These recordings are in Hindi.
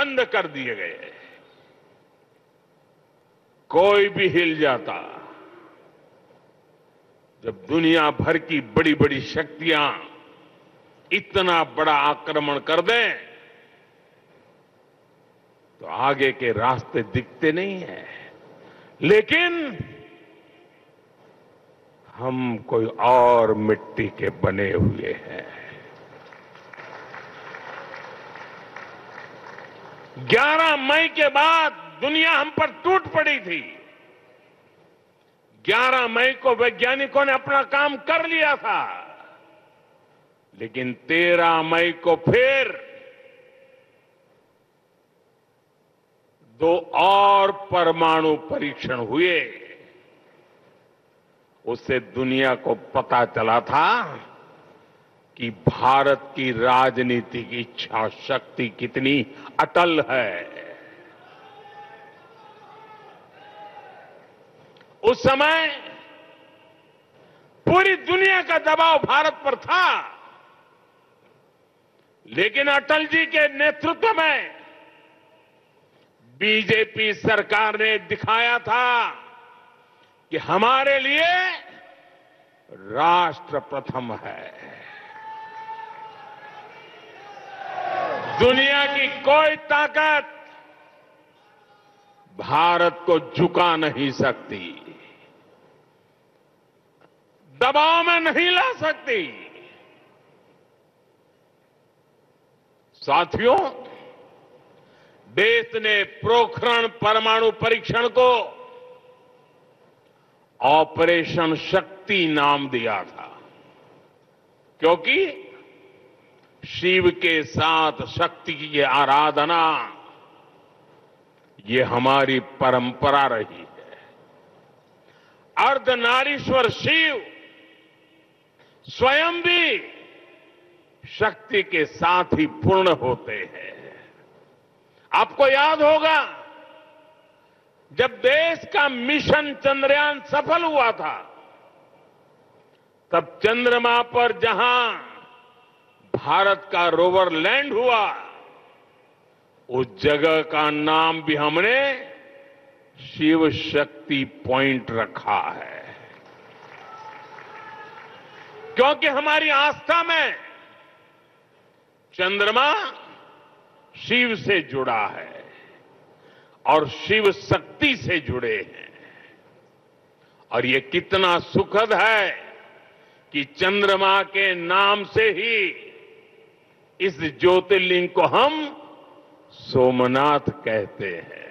बंद कर दिए गए। कोई भी हिल जाता। जब दुनिया भर की बड़ी बड़ी शक्तियां इतना बड़ा आक्रमण कर दें तो आगे के रास्ते दिखते नहीं हैं। लेकिन हम कोई और मिट्टी के बने हुए हैं। 11 मई के बाद दुनिया हम पर टूट पड़ी थी। 11 मई को वैज्ञानिकों ने अपना काम कर लिया था, लेकिन 13 मई को फिर 2 और परमाणु परीक्षण हुए। उससे दुनिया को पता चला था कि भारत की राजनीतिक इच्छा शक्ति कितनी अटल है। उस समय पूरी दुनिया का दबाव भारत पर था, लेकिन अटल जी के नेतृत्व में बीजेपी सरकार ने दिखाया था कि हमारे लिए राष्ट्र प्रथम है। दुनिया की कोई ताकत भारत को झुका नहीं सकती, दबाव में नहीं ला सकती। साथियों, देश ने पोखरण परमाणु परीक्षण को ऑपरेशन शक्ति नाम दिया था, क्योंकि शिव के साथ शक्ति की आराधना ये हमारी परंपरा रही है। अर्धनारीश्वर शिव स्वयं भी शक्ति के साथ ही पूर्ण होते हैं। आपको याद होगा, जब देश का मिशन चंद्रयान सफल हुआ था, तब चंद्रमा पर जहां भारत का रोवर लैंड हुआ, उस जगह का नाम भी हमने शिव शक्ति पॉइंट रखा है, क्योंकि हमारी आस्था में चंद्रमा शिव से जुड़ा है और शिव शक्ति से जुड़े हैं। और ये कितना सुखद है कि चंद्रमा के नाम से ही इस ज्योतिर्लिंग को हम सोमनाथ कहते हैं।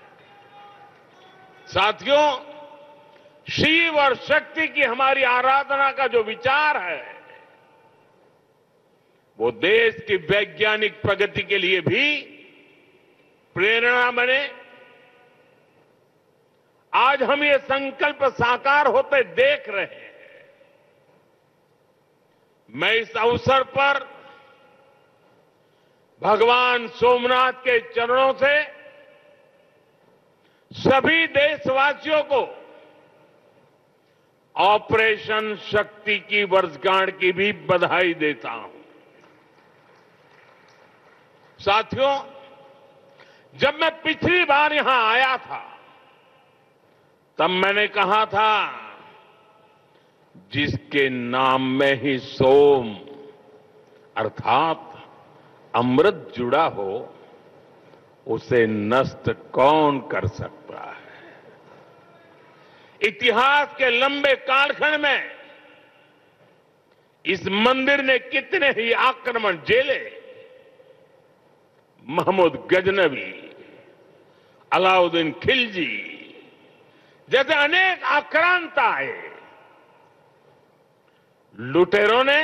साथियों, शिव और शक्ति की हमारी आराधना का जो विचार है, वो देश की वैज्ञानिक प्रगति के लिए भी प्रेरणा बने। आज हम ये संकल्प साकार होते देख रहे हैं। मैं इस अवसर पर भगवान सोमनाथ के चरणों से सभी देशवासियों को ऑपरेशन शक्ति की वर्षगांठ की भी बधाई देता हूं। साथियों, जब मैं पिछली बार यहां आया था, तब मैंने कहा था, जिसके नाम में ही सोम अर्थात अमृत जुड़ा हो, उसे नष्ट कौन कर सकता है। इतिहास के लंबे कालखंड में इस मंदिर ने कितने ही आक्रमण झेले। महमूद गजनवी, अलाउद्दीन खिलजी जैसे अनेक आक्रांत आए। लुटेरों ने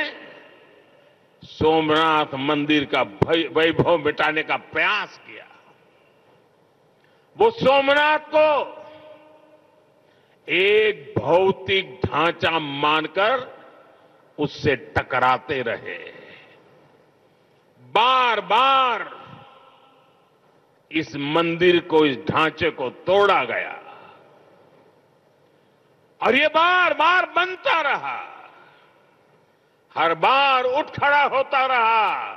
सोमनाथ मंदिर का वैभव मिटाने का प्रयास किया। वो सोमनाथ को एक भौतिक ढांचा मानकर उससे टकराते रहे। बार बार इस मंदिर को, इस ढांचे को तोड़ा गया और ये बार बार बनता रहा। हर बार उठ खड़ा होता रहा